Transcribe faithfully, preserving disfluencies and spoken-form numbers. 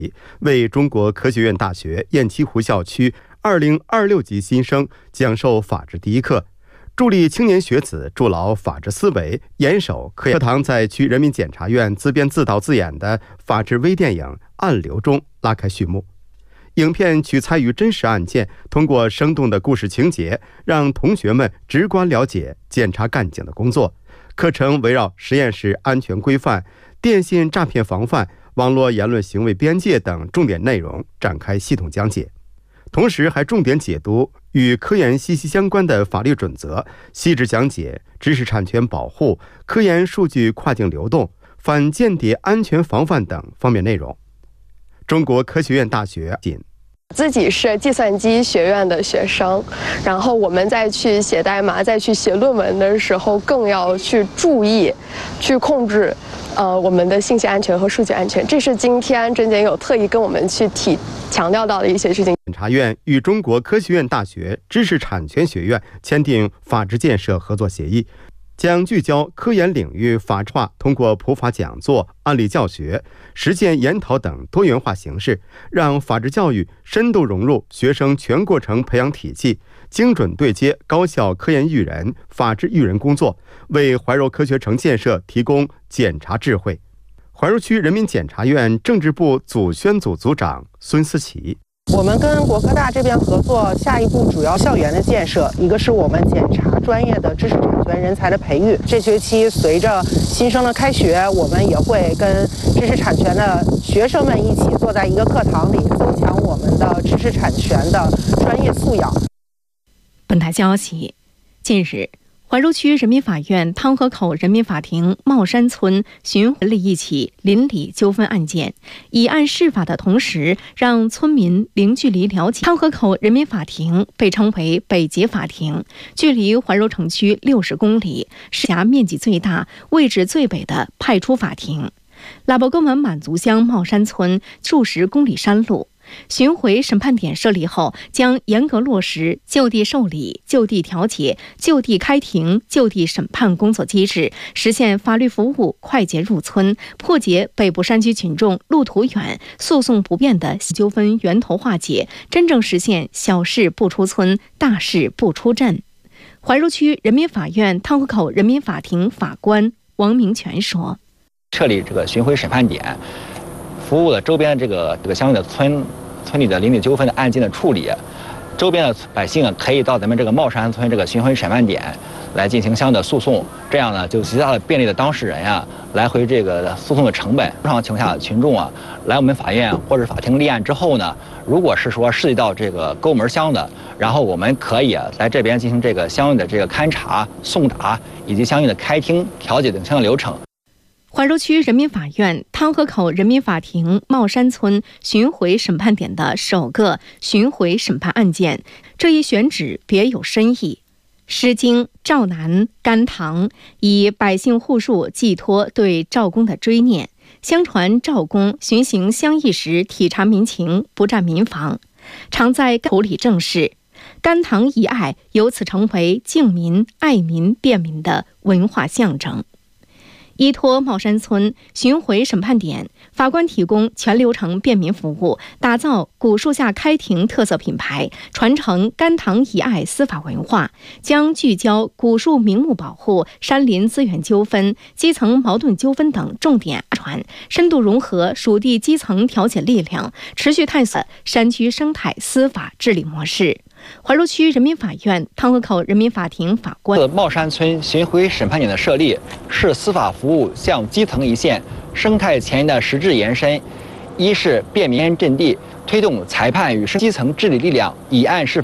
为中国科学院大学雁栖湖校区二零二六级新生讲授法治第一课，助力青年学子筑牢法治思维，严守科研。课堂在区人民检察院自编自导自演的法治微电影《暗流》中拉开序幕。影片取材于真实案件，通过生动的故事情节，让同学们直观了解检察干警的工作。课程围绕实验室安全规范、电信诈骗防范、网络言论行为边界等重点内容展开系统讲解，同时还重点解读与科研息息相关的法律准则，细致讲解知识产权保护、科研数据跨境流动、反间谍安全防范等方面内容。中国科学院大学仅自己是计算机学院的学生，然后我们再去写代码、再去写论文的时候，更要去注意、去控制，呃，我们的信息安全和数据安全。这是今天甄检友特意跟我们去提强调到的一些事情。 检察院与中国科学院大学知识产权学院签订法治建设合作协议，将聚焦科研领域法治化，通过普法讲座、案例教学、实践研讨等多元化形式，让法治教育深度融入学生全过程培养体系，精准对接高校科研育人、法治育人工作，为怀柔科学城建设提供检察智慧。怀柔区人民检察院政治部组宣组组长孙思琪。 我们跟国科大这边合作，下一步主要校园的建设，一个是我们检察专业的知识产权人才的培育。这学期随着新生的开学，我们也会跟知识产权的学生们一起坐在一个课堂里，增强我们的知识产权的专业素养。 本台消息，近日，怀柔区人民法院汤河口人民法庭茂山村巡回了一起邻里纠纷案件，以案释法的同时，让村民零距离了解。汤河口人民法庭被称为北捷法庭，距离怀柔城区六十公里，是辖面积最大、位置最北的派出法庭。喇叭沟门满族乡茂山村数十公里山路。巡回审判点设立后，将严格落实就地受理、就地调解、就地开庭、就地审判工作机制，实现法律服务快捷入村，破解北部山区群众路途远、诉讼不便的纠纷源头化解，真正实现小事不出村、大事不出镇。怀柔区人民法院汤河口人民法庭法官王明全说：“ 设立这个巡回审判点，服务了周边这个这个相应的村。”村里的邻里纠纷的案件的处理，周边的百姓可以到咱们这个茂山村这个巡回审判点来进行相应的诉讼，这样呢就极大的便利了当事人呀来回这个诉讼的成本。通常情况下，群众啊来我们法院或者法庭立案之后呢，如果是说涉及到这个沟门乡的，然后我们可以来这边进行这个相应的这个勘查、送达以及相应的开庭、调解等相应流程。 怀柔区人民法院汤河口人民法庭茂山村巡回审判点的首个巡回审判案件，这一选址别有深意。诗经赵南甘棠以百姓户数寄托对赵公的追念。相传赵公巡行乡邑时，体察民情，不占民房，常在处理政事。甘棠一爱由此成为敬民、爱民、便民的文化象征。依托茂山村巡回审判点，法官提供全流程便民服务，打造古树下开庭特色品牌，传承甘棠一爱司法文化，将聚焦古树名木保护、山林资源纠纷、基层矛盾纠纷等重点传，深度融合属地基层调解力量，持续探索山区生态司法治理模式。怀柔区人民法院汤河口人民法庭法官： 茂山村巡回审判点的设立，是司法服务向基层一线、生态前沿的实质延伸。一是便民阵地，推动裁判与基层治理力量以案释